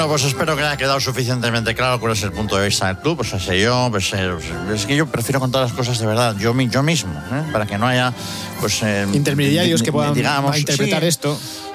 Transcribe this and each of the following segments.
Bueno, pues espero que haya quedado suficientemente claro cuál es el punto de vista del club. Pues sé yo, es que yo prefiero contar las cosas de verdad, yo mismo, para que no haya pues intermediarios que puedan interpretar sí, esto.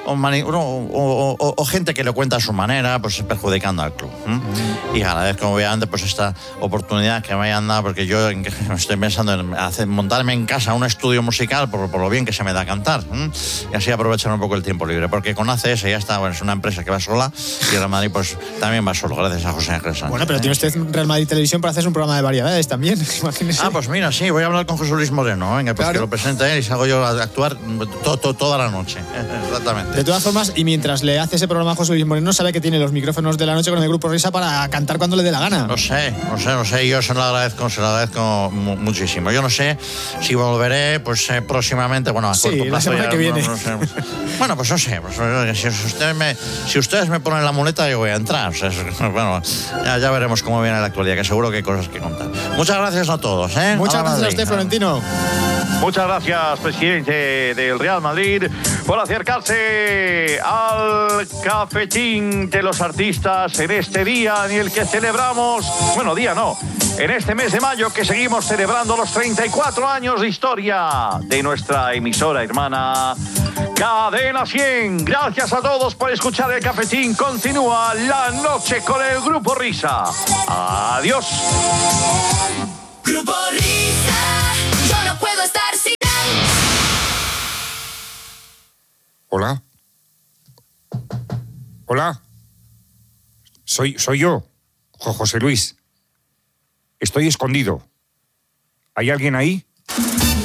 O gente que lo cuenta a su manera, pues perjudicando al club. Y agradezco obviamente pues esta oportunidad que me hayan dado, porque yo estoy pensando en montarme en casa un estudio musical por lo bien que se me da cantar, y así aprovechar un poco el tiempo libre, porque con ACS ya está, bueno, es una empresa que va sola, y Real Madrid pues también va solo, gracias a José Ángel Sánchez. Bueno, pero tiene usted Real Madrid Televisión para hacer un programa de variedades también, imagínese. Pues mira, sí, voy a hablar con José Luis Moreno, venga, pues claro, que lo presente él y salgo yo a actuar toda la noche. Exactamente. De todas formas, y mientras le hace ese programa a José Luis Moreno, sabe que tiene los micrófonos de la noche con el Grupo Risa para cantar cuando le dé la gana. Lo sé, yo se lo agradezco muchísimo. Yo no sé si volveré pues próximamente, bueno, a corto plazo. La semana que viene. No sé. Bueno, pues no sé, si ustedes me ponen la muleta, yo voy a entrar. O sea, bueno, ya veremos cómo viene la actualidad, que seguro que hay cosas que contar. Muchas gracias a todos. Muchas gracias a usted, Florentino. Muchas gracias, presidente del Real Madrid, por acercarse al cafetín de los artistas en este día en el que celebramos, en este mes de mayo que seguimos celebrando los 34 años de historia de nuestra emisora hermana Cadena 100. Gracias a todos por escuchar el cafetín. Continúa la noche con el Grupo Risa. Adiós. Grupo Risa, yo no puedo estar sin... Hola. Soy yo, José Luis. Estoy escondido. ¿Hay alguien ahí?